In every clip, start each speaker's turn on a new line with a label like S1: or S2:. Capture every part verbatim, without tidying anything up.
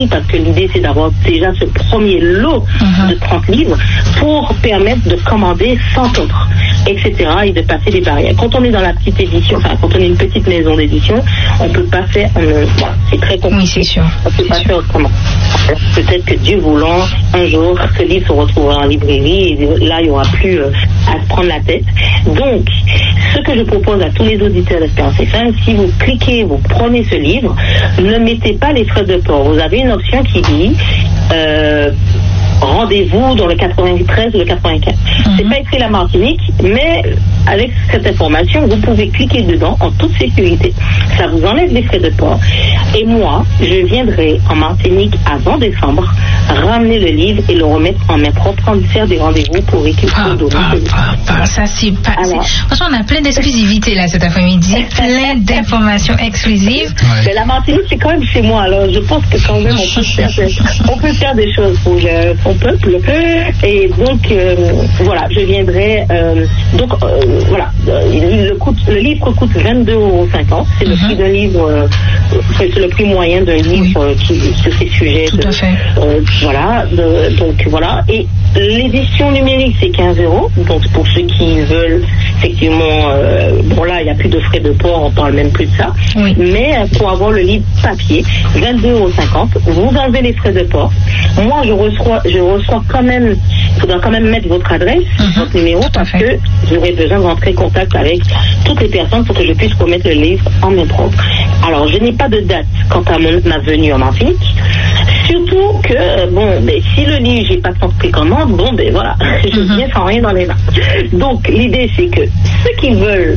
S1: parce que l'idée c'est d'avoir déjà ce premier lot mm-hmm. de trente livres pour permettre de commander cent autres, et cetera et de passer des barrières. Quand on est dans la petite édition, enfin quand on est une petite maison d'édition, on peut pas faire, on, bon, c'est très compliqué.
S2: Oui, c'est sûr.
S1: On peut
S2: c'est
S1: pas
S2: sûr.
S1: faire autrement. Peut-être que Dieu voulant, un jour, ce livre se retrouvera en librairie et là il n'y aura plus euh, à se prendre la tête. Donc, ce que je propose à tous les auditeurs d'Espérance F M, si vous cliquez, vous prenez ce livre, ne mettez pas les frais de port. Vous avez une option qui dit euh, rendez-vous dans le quatre-vingt-treize ou le quatre-vingt-quinze. Mm-hmm. C'est pas écrit la Martinique, mais avec cette information, vous pouvez cliquer dedans en toute sécurité. Ça vous enlève les frais de port. Et moi, je viendrai en Martinique avant décembre ramener le livre et le remettre en main propre sans faire des rendez-vous pour récupérer d'autres.
S2: Ah, ah, ah, ça c'est pas.
S1: Alors,
S2: c'est... Franchement, on a plein d'exclusivité là cet après-midi, plein d'informations exclusives.
S1: Ouais. Mais la Martinique, c'est quand même chez moi, alors je pense que quand même on peut faire des, on peut faire des choses pour le, son peuple. Et donc euh, voilà, je viendrai. Euh, donc euh, voilà, le, coût, le livre coûte vingt-deux euros cinquante. C'est le mm-hmm. prix d'un livre. Euh, c'est le prix moyen d'un livre oui. qui sur ces sujets.
S2: Tout
S1: de,
S2: à fait.
S1: Euh, voilà, de, donc voilà. Et l'édition numérique, c'est quinze euros. Donc pour ceux qui veulent, effectivement, euh, bon là, il n'y a plus de frais de port, on parle même plus de ça.
S2: Oui.
S1: Mais pour avoir le livre papier, vingt-deux euros cinquante, vous enlevez les frais de port. Moi, je reçois, je reçois quand même, il faudra quand même mettre votre adresse, mm-hmm. votre numéro, parce que j'aurai besoin de rentrer en contact avec toutes les personnes pour que je puisse remettre le livre en main propre. Alors, je n'ai pas de date quant à mon, ma venue en Martinique. Surtout que, bon, ben, si le livre, j'ai pas de temps de précommande, bon, ben voilà, je mm-hmm. viens sans rien dans les mains. Donc, l'idée, c'est que ceux qui veulent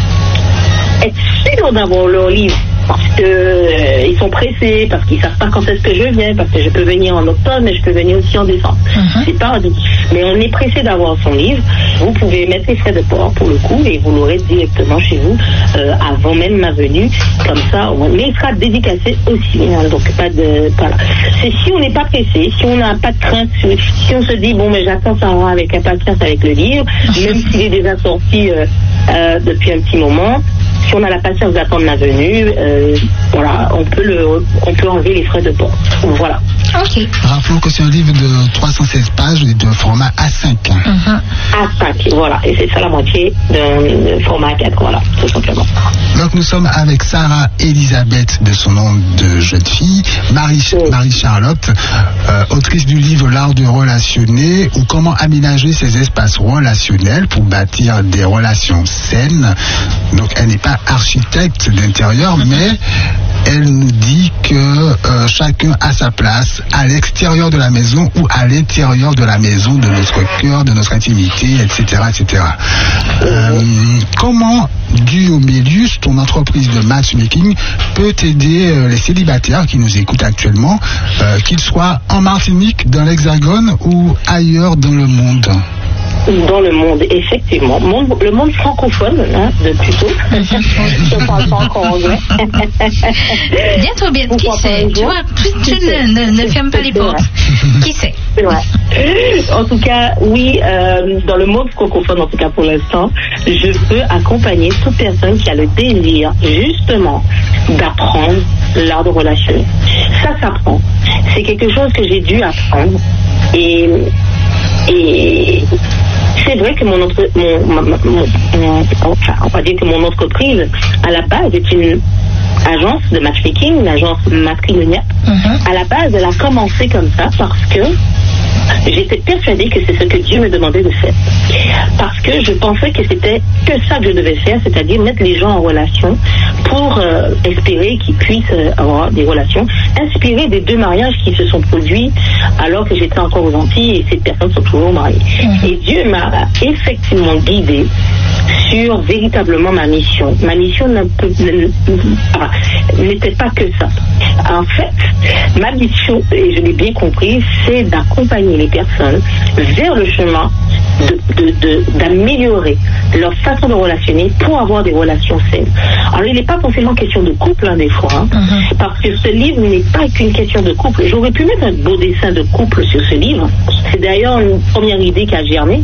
S1: être sûrs d'avoir leur livre, parce que euh, ils sont pressés, parce qu'ils savent pas quand est-ce que je viens, parce que je peux venir en octobre, mais je peux venir aussi en décembre. Mm-hmm. C'est pas dit. Mais on est pressé d'avoir son livre. Vous pouvez mettre les frais de port pour le coup et vous l'aurez directement chez vous euh, avant même ma venue. Comme ça, mais il sera dédicacé aussi. Hein, donc pas de, voilà. C'est si on n'est pas pressé, si on n'a pas de crainte, si on se dit bon, mais j'attends Sarah avec impatience avec le livre, même s'il est déjà sorti euh, euh, depuis un petit moment. Si on a la patience d'attendre ma venue, euh, voilà, on peut le, on peut enlever les frais de port. Voilà.
S2: Ok.
S3: Rappelons que c'est un livre de trois cent seize pages et de format A cinq.
S2: Mm-hmm.
S1: A cinq, voilà, et c'est ça la moitié d'un format A quatre, voilà, tout simplement.
S3: Donc nous sommes avec Sarah Elisabeth, de son nom de jeune fille, Marie, oui. Marie-Charlotte, euh, autrice du livre L'art de relationner, ou comment aménager ses espaces relationnels pour bâtir des relations saines. Donc elle n'est pas architecte d'intérieur, mais elle nous dit que euh, chacun a sa place à l'extérieur de la maison ou à l'intérieur de la maison, de notre cœur, de notre intimité, et cetera, et cetera. Euh, comment Duomelius, ton entreprise de matchmaking, peut aider euh, les célibataires qui nous écoutent actuellement, euh, qu'ils soient en Martinique, dans l'Hexagone ou ailleurs dans le monde?
S1: Dans le monde, effectivement. Monde, le monde francophone, hein, de plutôt. Je ne parle pas encore anglais.
S2: Bientôt, bientôt. Qui sait? Tu vois, tu ne, ne, ne ferme pas les portes. Qui sait?
S1: C'est vrai. En tout cas, oui, euh, dans le monde francophone, en tout cas pour l'instant, je peux accompagner toute personne qui a le désir, justement, d'apprendre l'art de relationner. Ça s'apprend. C'est quelque chose que j'ai dû apprendre. Et... Et c'est vrai que mon, entre, mon, mon, mon, mon enfin, on va dire que mon entreprise, à la base, est une agence de matchmaking, une agence matrimoniale. Mm-hmm. À la base, elle a commencé comme ça parce que j'étais persuadée que c'est ce que Dieu me demandait de faire. Parce que je pensais que c'était que ça que je devais faire, c'est-à-dire mettre les gens en relation pour euh, espérer qu'ils puissent euh, avoir des relations, inspirées des deux mariages qui se sont produits alors que j'étais encore aux Antilles et ces personnes sont toujours mariées. Mmh. Et Dieu m'a effectivement guidée sur véritablement ma mission. Ma mission ne peut, ne, ne, ah, n'était pas que ça. En fait, ma mission, et je l'ai bien compris, c'est d'accompagner les personnes vers le chemin de, de, de, d'améliorer leur façon de relationner pour avoir des relations saines. Alors, il n'est pas forcément question de couple, hein, des fois, hein, mm-hmm. parce que ce livre n'est pas qu'une question de couple. J'aurais pu mettre un beau dessin de couple sur ce livre. C'est d'ailleurs une première idée qui a germé.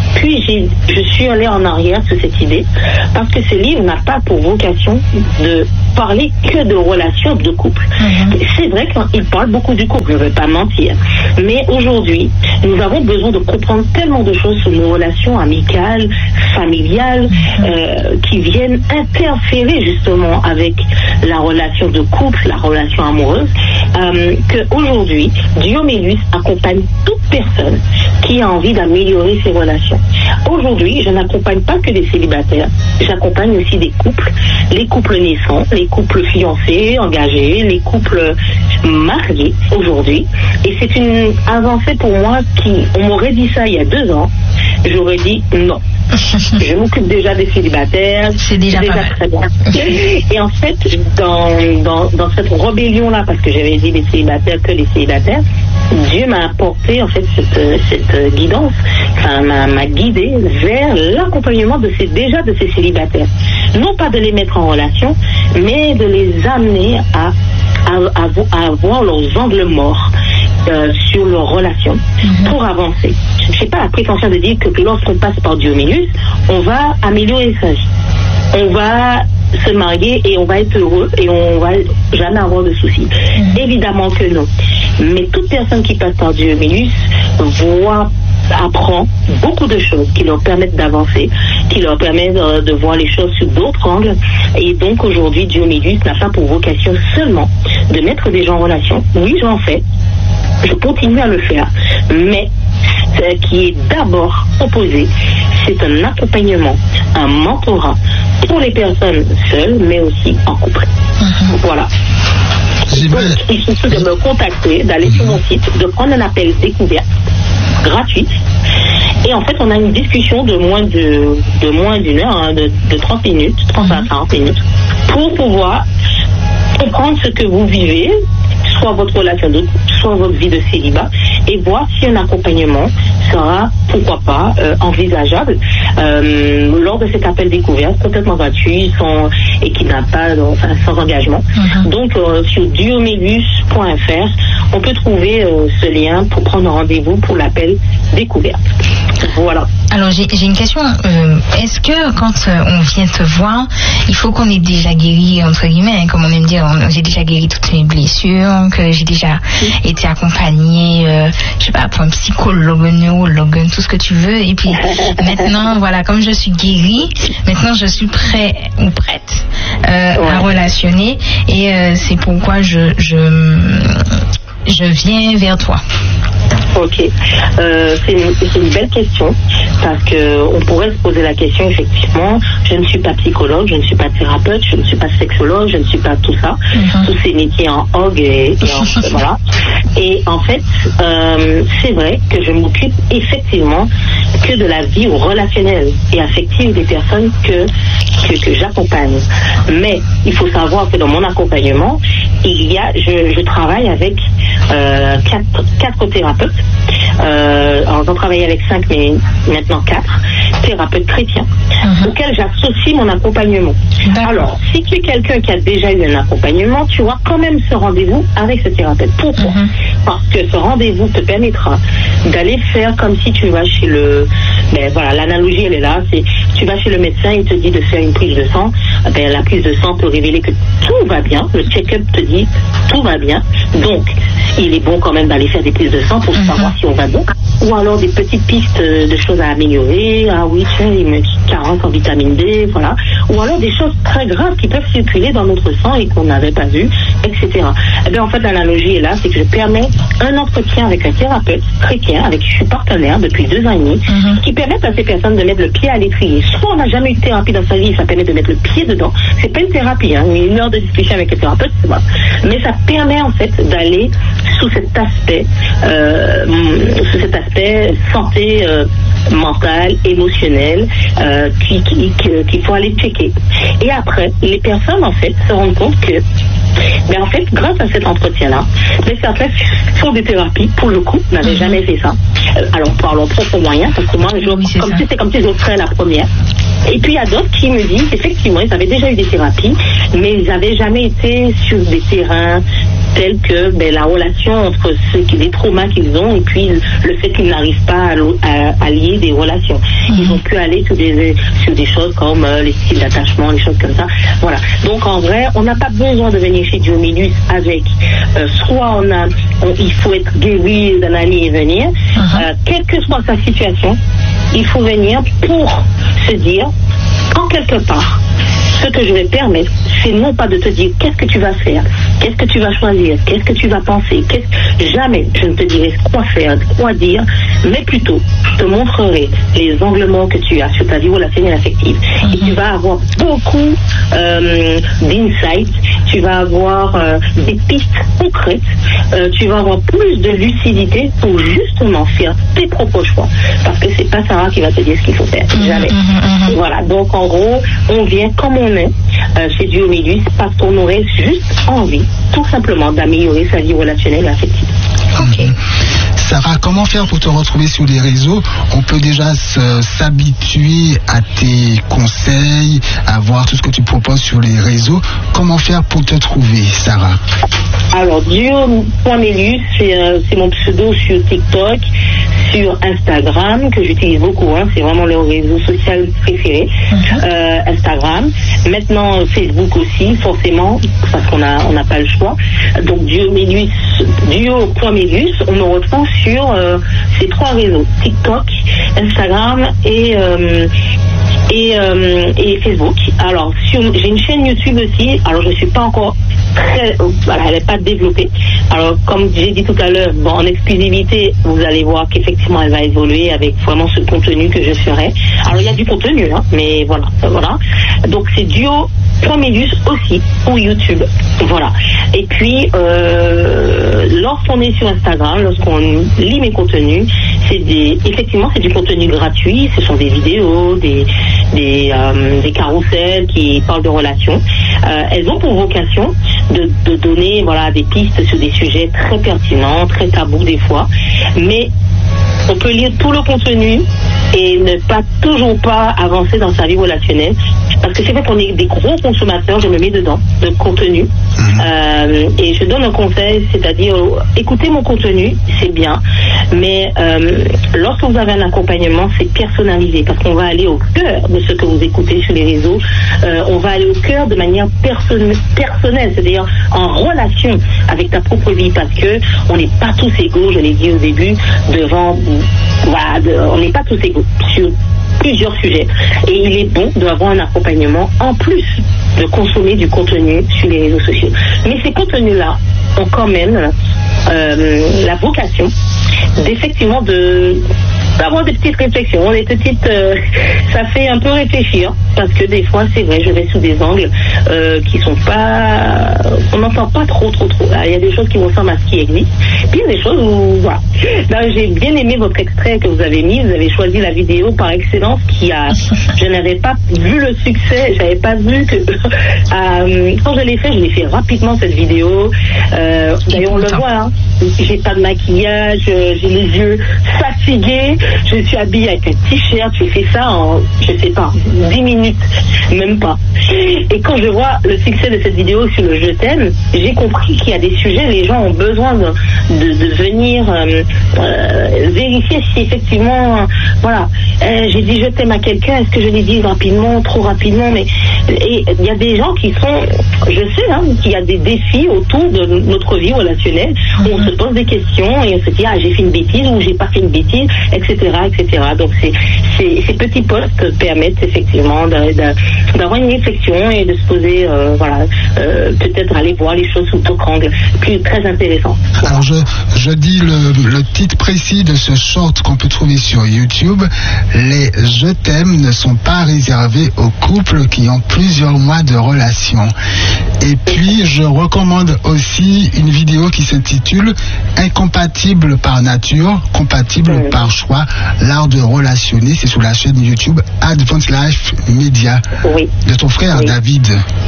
S1: Puis j'ai, je suis allée en arrière sur cette idée parce que ce livre n'a pas pour vocation de parler que de relations de couple. Mm-hmm. C'est vrai qu'il parle beaucoup du couple, je ne vais pas mentir. Mais aujourd'hui, nous avons besoin de comprendre tellement de choses sur nos relations amicales, familiales, mm-hmm. euh, qui viennent interférer justement avec la relation de couple, la relation amoureuse, euh, qu'aujourd'hui, Dioménus accompagne toute personne qui a envie d'améliorer ses relations. Aujourd'hui, je n'accompagne pas que des célibataires, j'accompagne aussi des couples, les couples naissants, les couples fiancés, engagés, les couples mariés aujourd'hui. Et c'est une avancée pour moi qui, on m'aurait dit ça il y a deux ans, j'aurais dit non. Je m'occupe déjà des célibataires.
S2: C'est déjà, déjà
S1: très bien. Et en fait, dans, dans, dans cette rébellion-là, parce que j'avais dit les célibataires que les célibataires, Dieu m'a apporté en fait cette, cette guidance, enfin m'a, m'a guidé vers l'accompagnement de ces, déjà de ces célibataires. Non pas de les mettre en relation, mais de les amener à, à, à, à avoir leurs angles morts. Euh, sur leurs relations mm-hmm. pour avancer. Je n'ai pas la prétention de dire que lorsqu'on passe par Dioménus, on va améliorer sa vie. On va se marier et on va être heureux et on va jamais avoir de soucis. Mm-hmm. Évidemment que non. Mais toute personne qui passe par Dioménus voit, apprend beaucoup de choses qui leur permettent d'avancer, qui leur permettent de, de voir les choses sous d'autres angles. Et donc aujourd'hui, Dioménus n'a pas pour vocation seulement de mettre des gens en relation. Oui, j'en fais. Je continue à le faire, mais ce qui est d'abord proposé, c'est un accompagnement, un mentorat pour les personnes seules, mais aussi en couple. Mm-hmm. Voilà. Donc, il suffit de me contacter, d'aller mm-hmm. sur mon site, de prendre un appel découverte gratuite. Et en fait, on a une discussion de moins de, de moins d'une heure, hein, de, de trente minutes, trente à quarante minutes, pour pouvoir comprendre ce que vous vivez, soit votre relation de couple, soit votre vie de célibat, et voir si un accompagnement sera, pourquoi pas, euh, envisageable euh, lors de cet appel découverte, complètement gratuit, sans, et qui n'a pas, enfin, sans engagement. Mm-hmm. Donc, euh, sur dioménus point f r, on peut trouver euh, ce lien pour prendre rendez-vous pour l'appel découverte. Voilà.
S2: Alors, j'ai, j'ai une question. Euh, est-ce que quand euh, on vient te voir, il faut qu'on ait déjà guéri, entre guillemets, hein, comme on aime dire, on, j'ai déjà guéri toutes mes blessures, que j'ai déjà oui. été accompagnée, euh, je sais pas, pour un psychologue, un neurologue, tout ce que tu veux. Et puis, maintenant, voilà, comme je suis guérie, maintenant je suis prêt ou prête euh, ouais. à relationner. Et euh, c'est pourquoi je, je, je viens vers toi.
S1: Ok, euh, c'est, une, c'est une belle question parce que on pourrait se poser la question effectivement. Je ne suis pas psychologue, je ne suis pas thérapeute, je ne suis pas sexologue, je ne suis pas tout ça, mm-hmm. tous ces métiers en hogue et, et en, voilà. Et en fait, euh, c'est vrai que je m'occupe effectivement que de la vie relationnelle et affective des personnes que que, que j'accompagne. Mais il faut savoir que dans mon accompagnement, il y a, je, je travaille avec euh, quatre, quatre thérapeutes. Euh, alors j'en travaillais avec cinq, mais maintenant quatre thérapeutes chrétiens, mm-hmm. auxquels j'associe mon accompagnement. D'accord. Alors, si tu es quelqu'un qui a déjà eu un accompagnement, tu auras quand même ce rendez-vous avec ce thérapeute. Pourquoi? Mm-hmm. Parce que ce rendez-vous te permettra d'aller faire comme si tu vas chez le... Ben voilà, l'analogie elle est là, c'est tu vas chez le médecin, il te dit de faire une prise de sang, ben la prise de sang peut révéler que tout va bien, le check-up te dit tout va bien, donc il est bon quand même d'aller faire des prises de sang pour mm-hmm. savoir si on va bien, ou alors des petites pistes de choses à améliorer, ah oui tiens il me carence en vitamine D, voilà, ou alors des choses très graves qui peuvent circuler dans notre sang et qu'on n'avait pas vu, et cetera. Et bien en fait l'analogie est là, c'est que je permets un entretien avec un thérapeute chrétien avec qui je suis partenaire depuis deux ans et demi, mm-hmm. qui permettent à ces personnes de mettre le pied à l'étrier. Soit on n'a jamais eu de thérapie dans sa vie, ça permet de mettre le pied dedans. C'est pas une thérapie, hein, une heure de discussion avec le thérapeute, c'est bon. Mais ça permet en fait d'aller sous cet aspect, euh, sous cet aspect santé euh, mentale, émotionnelle, euh, qui, qui, qui, qu'il faut aller checker. Et après, les personnes en fait se rendent compte que, ben en fait, grâce à cet entretien-là, les certains font des thérapies, pour le coup, n'avaient mm-hmm. jamais fait ça. Euh, alors, par leurs propres moyens, parce que moi, je, oui, c'est comme si c'est comme si j'offrais la première. Et puis, il y a d'autres qui me disent, effectivement, ils avaient déjà eu des thérapies, mais ils n'avaient jamais été sur des terrains tels que ben, la relation entre ceux qui, les traumas qu'ils ont et puis le fait qu'ils n'arrivent pas à, à, à lier des relations. Mm-hmm. Ils ont pu aller sur des, sur des choses comme euh, les styles d'attachement, les choses comme ça. Voilà. Donc en vrai, on n'a pas besoin de venir chez Dioménus avec euh, soit on a, on, il faut être guéri d'un ami et venir, mm-hmm. euh, quelle que soit sa situation, il faut venir pour se dire, en quelque part, ce que je vais permettre, c'est non pas de te dire qu'est-ce que tu vas faire, qu'est-ce que tu vas choisir, qu'est-ce que tu vas penser, qu'est-ce... jamais je ne te dirai quoi faire, quoi dire, mais plutôt je te montrerai les angles morts que tu as sur ta vie relationnelle affective. Mm-hmm. Et tu vas avoir beaucoup euh, d'insights, tu vas avoir euh, des pistes concrètes, euh, tu vas avoir plus de lucidité pour justement faire tes propres choix. Parce que c'est pas Sarah qui va te dire ce qu'il faut faire, jamais. Mm-hmm. Voilà, donc en gros, on vient comme on est euh, chez Diomédus parce qu'on aurait juste envie, tout simplement, d'améliorer sa vie relationnelle et affective.
S2: Ok.
S3: Sarah, comment faire pour te retrouver sur les réseaux? On peut déjà se, s'habituer à tes conseils, à voir tout ce que tu proposes sur les réseaux. Comment faire pour te trouver, Sarah?
S1: Alors, Dio.Melius, c'est, euh, c'est mon pseudo sur TikTok, sur Instagram, que j'utilise beaucoup, hein, c'est vraiment le réseau social préféré, mm-hmm. euh, Instagram. Maintenant, Facebook aussi, forcément, parce qu'on a, on n'a pas le choix. Donc, Dio.Melius, Dio.Melius, on me retrouve sur euh, ces trois réseaux, TikTok, Instagram et... Euh, Et, euh, et Facebook. Alors, sur, j'ai une chaîne YouTube aussi. Alors, je ne suis pas encore très... Euh, voilà, elle n'est pas développée. Alors, comme j'ai dit tout à l'heure, bon, en exclusivité, vous allez voir qu'effectivement, elle va évoluer avec vraiment ce contenu que je ferai. Alors, il y a du contenu, hein, mais voilà. voilà. Donc, c'est Dio.Melius aussi pour YouTube. Voilà. Et puis, euh, lorsqu'on est sur Instagram, lorsqu'on lit mes contenus, c'est des... Effectivement, c'est du contenu gratuit. Ce sont des vidéos, des... Des, euh, des carousels qui parlent de relations. Euh, elles ont pour vocation de, de donner voilà, des pistes sur des sujets très pertinents, très tabous des fois, mais on peut lire tout le contenu et ne pas toujours pas avancer dans sa vie relationnelle. Parce que c'est vrai qu'on est des gros consommateurs, je me mets dedans, de contenu. Mmh. Euh, et je donne un conseil, c'est-à-dire, écoutez mon contenu, c'est bien, mais euh, lorsque vous avez un accompagnement, c'est personnalisé, parce qu'on va aller au cœur de ce que vous écoutez sur les réseaux. Euh, on va aller au cœur de manière perso- personnelle, c'est-à-dire en relation avec ta propre vie, parce que on n'est pas tous égaux, je l'ai dit au début, devant, voilà, de, on n'est pas tous égaux sur plusieurs sujets. Et il est bon d'avoir un accompagnement en plus de consommer du contenu sur les réseaux sociaux. Mais ces contenus-là ont quand même euh, la vocation d'effectivement de d'avoir des petites réflexions, des petites, euh, ça fait un peu réfléchir, parce que des fois, c'est vrai, je vais sous des angles euh, qui sont pas, on n'entend pas trop, trop, trop. Il y a des choses qui ressemblent à ce qui existe, puis il y a des choses où, voilà. Là, j'ai bien aimé votre extrait que vous avez mis, vous avez choisi la vidéo par excellence qui a, je n'avais pas vu le succès, j'avais pas vu que, euh, quand je l'ai fait, je l'ai fait rapidement cette vidéo, euh, d'ailleurs on le voit, hein. J'ai pas de maquillage, j'ai les yeux fatigués, je suis habillée avec un t-shirt, j'ai fait ça en, je sais pas, dix minutes, même pas. Et quand je vois le succès de cette vidéo sur le je t'aime, j'ai compris qu'il y a des sujets, les gens ont besoin de, de, de venir euh, euh, vérifier si effectivement, euh, voilà, euh, j'ai dit je t'aime à quelqu'un, est-ce que je l'ai dit rapidement, trop rapidement, mais et il y a des gens qui sont, je sais, hein, qu'il y a des défis autour de notre vie relationnelle, où on se pose des questions et on se dit ah j'ai fait une bêtise ou j'ai pas fait une bêtise, et cetera, et cetera. Donc c'est, c'est, ces petits postes permettent effectivement de, de, d'avoir une réflexion et de se poser, euh, voilà, euh, peut-être aller voir les choses sous d'autres angles, plus très intéressant.
S3: Alors je, je dis le, le titre précis de ce short qu'on peut trouver sur YouTube. Les je t'aime ne sont pas réservés aux couples qui ont plusieurs mois de relation. Et puis je recommande aussi une vidéo qui s'intitule Incompatible par nature, compatible mmh. par choix, l'art de relationner. C'est sur la chaîne YouTube Advanced Life Media.
S1: Oui.
S3: De ton frère oui. David.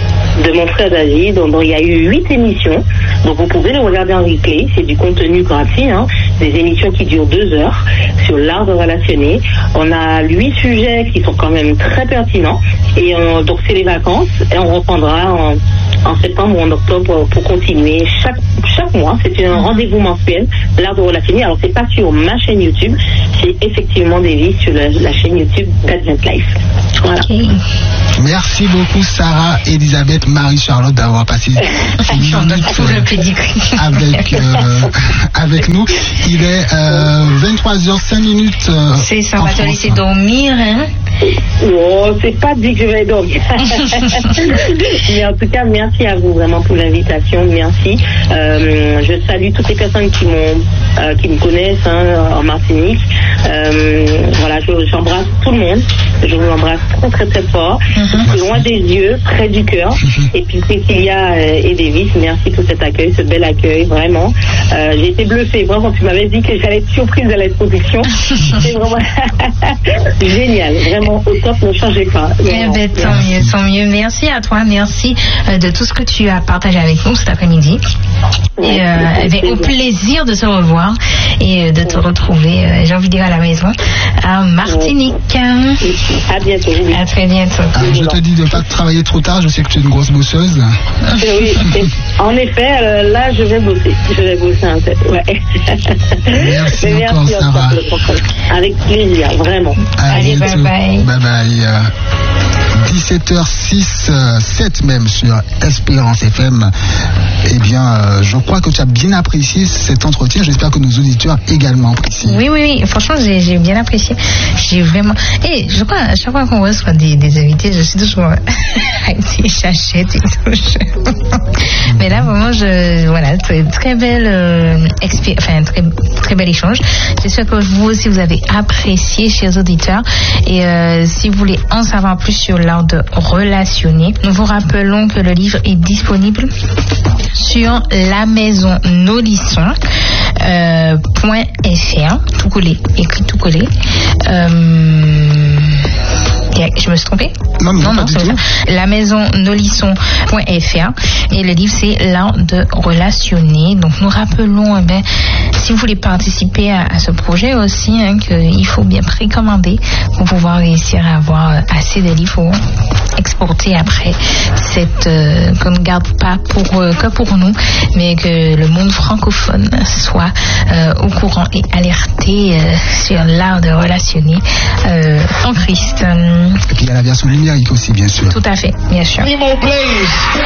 S1: De mon frère David. Donc, il y a eu huit émissions. Donc vous pouvez les regarder en replay. C'est du contenu gratuit, hein. Des émissions qui durent deux heures sur l'art de relationner. On a huit sujets qui sont quand même très pertinents. Et on, donc c'est les vacances et on reprendra en, en septembre ou en octobre pour continuer. Chaque, chaque mois, c'est un rendez-vous mensuel, l'art de relationner. Alors, c'est pas sur ma chaîne YouTube, c'est effectivement Davis sur la, la chaîne YouTube d'Advent Life. Voilà.
S2: Okay.
S3: Merci beaucoup, Sarah Elisabeth Marie-Charlotte, d'avoir passé ces minutes avec, euh, avec nous. Il est euh, vingt-trois heures cinq minutes. Euh,
S2: c'est ça, on va te laisser dormir, hein?
S1: Oh, c'est pas dit que je vais dormir. Mais en tout cas, merci à vous vraiment pour l'invitation. Merci. Euh, je salue toutes les personnes qui m'ont, euh, qui me connaissent hein, en Martinique. Euh, voilà, je, j'embrasse tout le monde. Je vous embrasse très très très fort. Mm-hmm. Loin des yeux, près du cœur. Mm-hmm. Et puis Cécilia et Davis, merci pour cet accueil, ce bel accueil, vraiment. Euh, j'ai été bluffée. Vraiment, tu m'avais dit que j'allais être surprise de l'exposition. C'est vraiment génial. Vraiment au top, ne changez pas.
S2: Eh ben, tant mieux, tant mieux. Merci à toi, merci euh, de tout ce que tu as partagé avec nous cet après-midi. Et euh, eh ben, au plaisir de se revoir et euh, de te retrouver, euh, j'ai envie de dire à la maison, à Martinique.
S1: À bientôt. Oui.
S2: À très bientôt.
S3: Ah, je te dis de ne pas travailler trop tard, je sais que tu es une grosse bosseuse.
S1: Oui, en effet, euh, là je vais bosser. Je vais bosser un peu. Ouais.
S3: Merci
S1: Mais
S3: encore,
S1: merci
S3: Sarah.
S1: Avec plaisir, vraiment.
S2: Allez, bye bye.
S3: Bye bye. dix-sept heures six, sept même sur Espérance F M. Eh bien, euh, je crois que tu as bien apprécié cet entretien. J'espère que nos auditeurs également apprécient.
S2: Oui, oui, oui. Franchement, j'ai, j'ai bien apprécié. J'ai vraiment. Et je crois, à chaque fois qu'on reçoit des, des invités, je suis toujours j'achète et tout. Mais là, vraiment, je voilà, très, très belle, euh, expé... enfin très très bel échange. J'espère que vous aussi vous avez apprécié, chers auditeurs. Et euh, si vous voulez en savoir plus sur l'art de relationner, nous vous rappelons que le livre est disponible sur la maison Nolisson euh, point F R, tout collé, écrit tout collé. Euh, je me suis trompée?
S3: Non, non, non, non,
S2: c'est ça. La maison Nolisson point F R et le livre c'est l'art de relationner. Donc nous rappelons, eh ben, si vous voulez participer à, à ce projet aussi, hein, qu'il faut bien précommander pour pouvoir réussir à avoir assez de livres pour exporter après cette euh, qu'on ne garde pas pour euh, que pour nous, mais que le monde francophone soit euh, au courant et alerté euh, sur l'art de relationner euh, en Christ.
S3: Et puis il y a la version numérique aussi, bien sûr.
S2: Tout à fait, bien sûr.